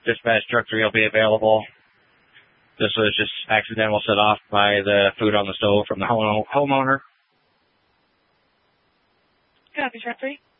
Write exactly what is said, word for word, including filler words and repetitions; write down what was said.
Dispatch truck three will be available. This was just accidental set off by the food on the stove from the home homeowner. Copy, truck three.